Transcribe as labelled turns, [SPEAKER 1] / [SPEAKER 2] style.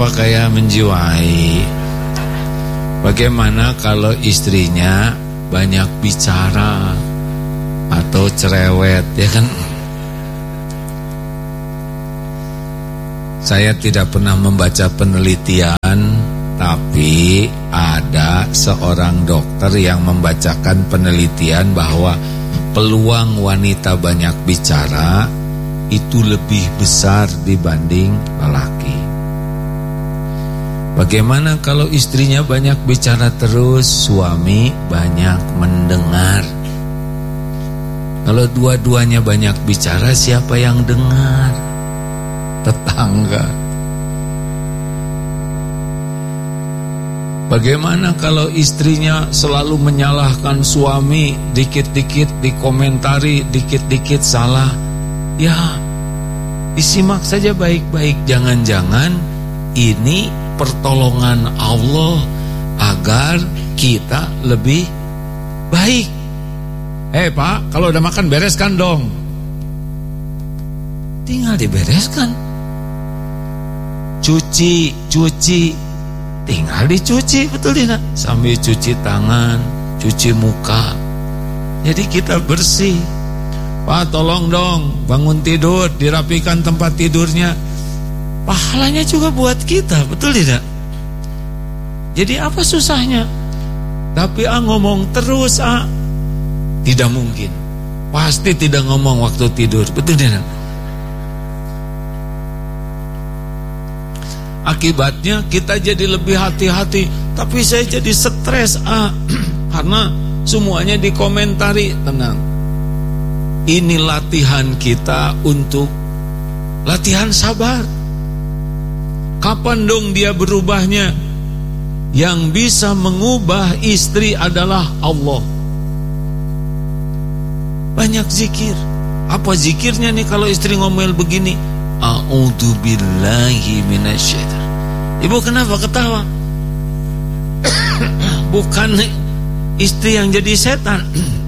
[SPEAKER 1] apa kayak menjiwai. Bagaimana kalau istrinya banyak bicara atau cerewet, ya kan? Saya tidak pernah membaca penelitian, tapi ada seorang dokter yang membacakan penelitian bahwa peluang wanita banyak bicara itu lebih besar dibanding lelaki. Bagaimana kalau istrinya banyak bicara terus, suami banyak mendengar? Kalau dua-duanya banyak bicara, siapa yang dengar? Tetangga. Bagaimana kalau istrinya selalu menyalahkan suami, dikit-dikit dikomentari, dikit-dikit salah? Ya, disimak saja baik-baik. Jangan-jangan ini pertolongan Allah agar kita lebih baik. Pak, kalau udah makan bereskan dong. Tinggal dibereskan. Cuci, tinggal dicuci, betul tidak? Sambil cuci tangan, cuci muka. Jadi kita bersih. Pak, tolong dong bangun tidur, dirapikan tempat tidurnya. Pahalanya juga buat kita, betul tidak? Jadi apa susahnya? Tapi ngomong terus tidak mungkin. Pasti tidak ngomong waktu tidur, betul tidak? Akibatnya kita jadi lebih hati-hati. Tapi saya jadi stres karena semuanya dikomentari. Tenang, ini latihan kita untuk latihan sabar. Kapan dong dia berubahnya? Yang bisa mengubah istri adalah Allah. Banyak zikir. Apa zikirnya nih kalau istri ngomel begini? A'udzubillahi minasyaitan. Ibu kenapa ketawa? Bukan istri yang jadi setan.